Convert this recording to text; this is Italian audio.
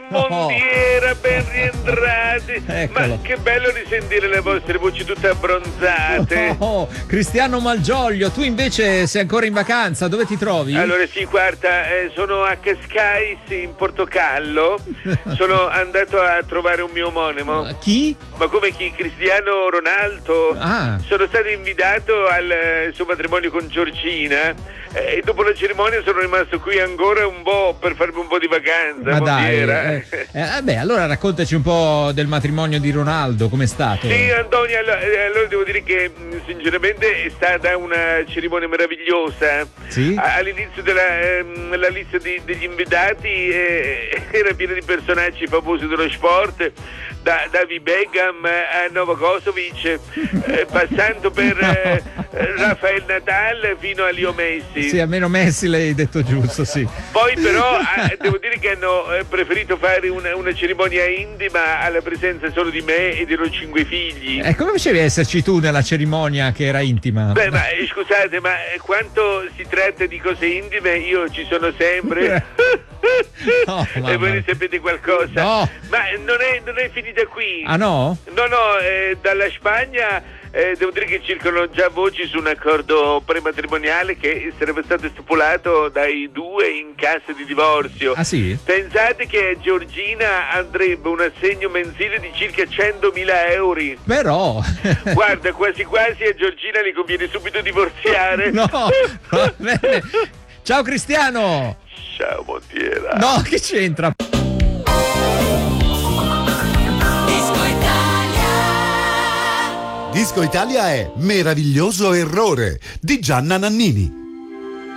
Montiera, ben rientrati. Eccolo. Ma che bello risentire le vostre voci tutte abbronzate. Cristiano Malgioglio, tu invece sei ancora in vacanza, dove ti trovi? Allora sì, guarda, sono a Cascais in Portogallo. Sono andato a trovare un mio omonimo. Chi? Ma come chi? Cristiano Ronaldo. Sono stato invitato al suo matrimonio con Giorgina e dopo la cerimonia sono rimasto qui ancora un po' per farmi un po' di vacanza. Ma dai, Montiera. allora raccontaci un po' del matrimonio di Ronaldo, com'è stato? Sì, Antonio, allora devo dire che sinceramente è stata una cerimonia meravigliosa. Sì? All'inizio la lista degli invitati era piena di personaggi famosi dello sport, da David Beckham a Novakovic, passando per Rafael Nadal fino a Leo Messi. Sì, almeno Messi l'hai detto giusto, sì. Poi però devo dire che hanno preferito fare una cerimonia intima alla presenza solo di me e dei loro 5 figli. Come facevi a esserci tu nella cerimonia che era intima? Beh, ma scusate, ma quando si tratta di cose intime io ci sono sempre. No, e voi ne sapete qualcosa? No. Ma non è finita qui. Ah no? No, dalla Spagna devo dire che circolano già voci su un accordo prematrimoniale che sarebbe stato stipulato dai due in cassa di divorzio. Ah sì? Pensate che a Giorgina andrebbe un assegno mensile di circa 100.000 euro. Però Guarda, quasi quasi a Giorgina le conviene subito divorziare. No, va bene. Ciao Cristiano. Ciao Montiera. No, che c'entra? Disco Italia è Meraviglioso Errore di Gianna Nannini.